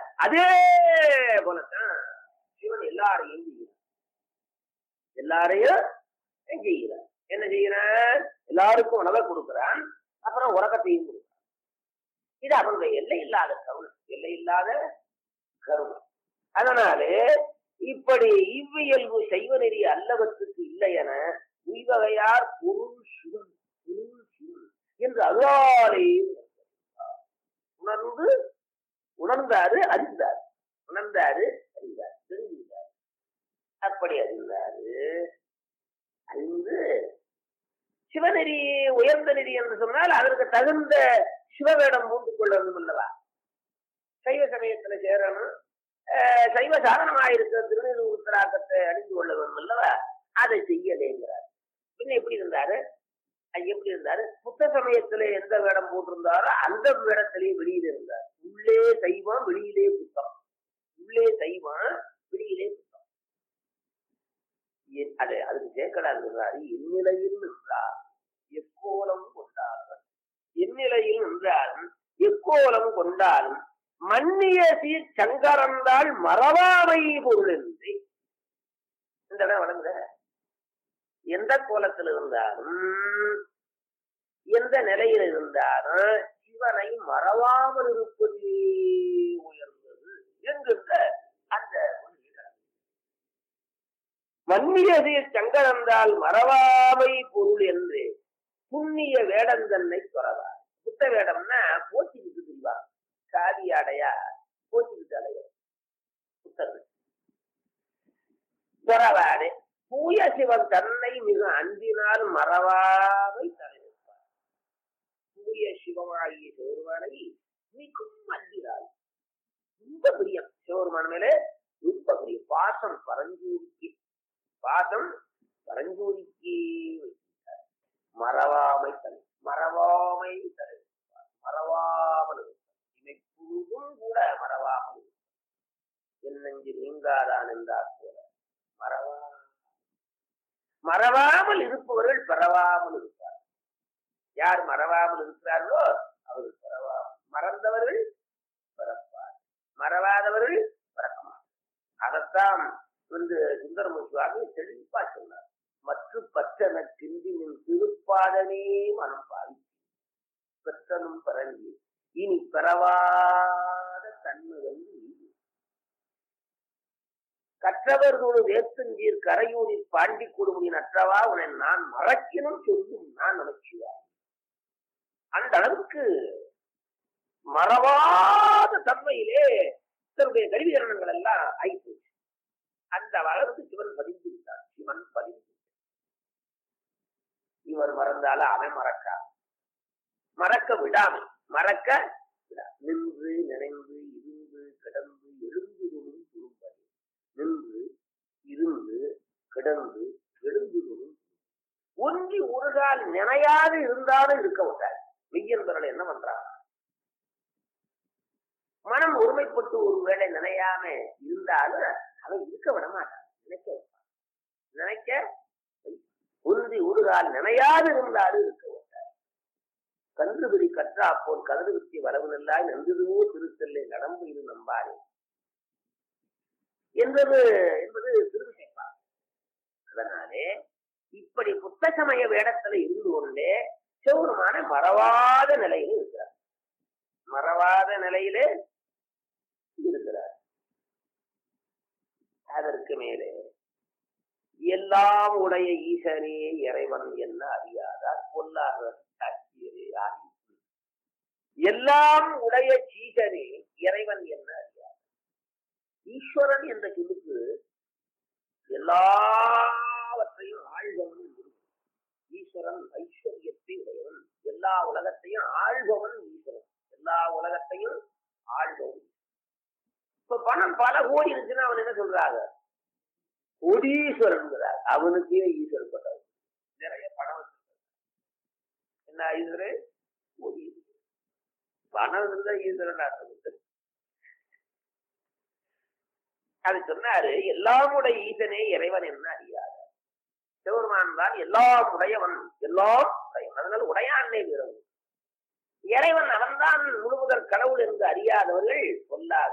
அதே போலத்தான் சிவன் எல்லாரையும் செய்கிறான். எல்லாரையும் செய்கிறான். என்ன செய்கிறான்? எல்லாருக்கும் உணவை கொடுக்கிறான், அப்புறம் உறக்கத்தையும் கொடுக்கிறான். இது அவனுடைய எல்லை இல்லாத கருணை, எல்லை இல்லாத கருணை. அதனாலே இப்படி இவ்வியல்பு சைவ நெறி அல்லவற்றுக்கு இல்லை என உய்வகையார் பொருள் சிவன் என்று அருளாலே உணர்ந்தாரு, அறிந்தார். உணர்ந்தாரு, அறிந்தார், தெரிஞ்சுட்டார். அப்படி அறிந்தாரு, அறிந்து சிவநெறி உயர்ந்த நெறி என்று சொன்னால் அதற்கு தகுந்த சிவவேடம் பூண்டு கொள்ள வேண்டும் அல்லவா? சைவ சமயத்துல சேரணும், சைவ சாதனமாயிருக்கிற திருநீர் உத்தராக்கத்தை அணிந்து கொள்ள வேண்டும் அல்லவா? அதை செய்யலேங்கிறார். பின்ன எப்படி இருந்தாரு? எப்படி இருந்தாரு? புத்த சமயத்துல எந்த வேடம் போட்டிருந்தாரோ அந்த வேடத்திலேயே வெளியில இருந்தார். உள்ளே சைவம், வெளியிலே புத்தம். உள்ளே சைவம், வெளியிலே புத்தம். அதுக்கு சேர்க்கிறார். எந்நிலையில் நின்றார் எக்கோலம் கொண்டார்கள். எந்நிலையில் நின்றாலும் எக்கோலம் கொண்டாலும் மன்னிய சீர் சங்கரந்தால் மறவாமை பொருள் என்று இந்த இடம் வளர்ந்த எந்த கோலத்தில் இருந்தாலும் எந்த நிலையில் இருந்தாலும் சிவனை மறவாமல் இருப்பது உயர்ந்தது என்கின்ற அந்த மன்னியது சங்கரந்தால் மறவாமை பொருள் என்று புண்ணிய வேடம் தன்னை துறவார். புத்த வேடம்னா போச்சிக்கிட்டு தெரிவார், காவி ஆடையா போச்சிக்கிட்டு அலைய புத்தர்கள் துறவாடு. தூய சிவன் தன்னை மிக அன்பினால் மறவாமை தலைநிற்பார். தூய சிவமாகிய சிவருமானை மிகவும் அன்பினால் ரொம்ப பிரியம். சிவருமான மேலே ரொம்ப பிரியம். பாசம் பரஞ்சோதிக்கு மறவாமை தலை, மறவாமை தலை, மறவாமல் இமைப்புழுதும் கூட மறவாமல் என்னெஞ்சு நீங்காதான் என்றார் போல மறவாமல் இருப்பவர்கள் பரவாமல் இருப்பார். யார் மறவாமல் இருக்கிறார்களோ அவர்கள் பரவாமல், மறந்தவர்கள் பரப்பார், மறவாதவர்கள் பறக்கமாட்டார். அதைத்தான் சுந்தரமுசுவாமி தெளிப்பா சொன்னார். மற்ற பற்றன கிண்டினின் திருப்பாதனே மனம் பாவி பெற்றனும் பரங்கி இனி பெறவாத தன்மை வந்து கற்றவர்களோடு வேத்தஞ்சீர் கரையூரில் பாண்டி கொடுமுடியின் அற்றவா உன்னை நான் மறக்கினும் சொல்லும் நான் நமச்சிவாய். அந்த அளவுக்கு மறவாத தன்மையிலே தன்னுடைய கருவிகரணங்கள் எல்லாம் ஆயிப்போச்சு. அந்த அளவுக்கு சிவன் பதிந்து விட்டார். சிவன் பதிந்து இவர் மறந்தால அவன் மறக்க விடாமல் மறக்க நின்று நினைந்து இருந்து கிடந்து எழுந்துடும் குறும்படி நின்று இருந்து கிடந்து எழுந்துடும் ஒன்றி ஒரு கால் நினையாது இருந்தாலும் இருக்க விட்டார். மெய்யன்பர்கள் என்ன பண்றாங்க? மனம் ஒருமைப்பட்டு ஒரு வேளை நினையாம இருந்தாலும் அவன் இருக்க விட மாட்டான். நினைக்க ஒன்றி ஒரு கால் நினையாது இருந்தாலும் இருக்க விட்டார். கன்றுபிடி கற்றா போல் கதறு வித்திய வரவு நல்லாய் நன்றுவோ திருத்தல்லை நடம்பு இது நம்பாரே என்பது திருவிசைப்பா. அதனாலே இப்படி புத்த சமய வேடத்துல இருந்து கொண்டே சிவருமான மறவாத நிலையில இருக்கிறார். மறவாத நிலையிலே இருக்கிறார். அதற்கு மேலே எல்லாம் உடைய ஈசனே இறைவன் என்ன அறியாதார் பொல்லாத சாட்சியரே ஆகி எல்லாம் உடைய ஈசனே இறைவன் என்ன அறியாதார். ஈஸ்வரன் என்ற சொல்லுக்கு எல்லாவற்றையும் ஆழ்பவன். ஈஸ்வரன் ஐஸ்வர்யத்தை உடையவன், எல்லா உலகத்தையும் ஆழ்பவன் ஈஸ்வரன், எல்லா உலகத்தையும் ஆழ்பவன். இப்ப பணம் பல கோடி இருந்துச்சுன்னா அவன் என்ன சொல்றாங்க? கோடீஸ்வரன். அவனுக்கே ஈஸ்வரன் பட்டவன், நிறைய பணம் வச்சிருக்க. என்ன ஈஸ்வரன்? பணம் இருந்தா ஈஸ்வரன் ஆட்டம். அது சொன்னாரு, எல்லாமுடைய ஈசனே இறைவன் என்ன அறியாத. சிவருமான் தான் எல்லாம் உடையவன், எல்லாம் உடையவன். அதனால உடையானே வீரவன். இறைவன் அவன்தான் முழுமுதற் கடவுள் என்று அறியாதவர்கள் சொல்லாத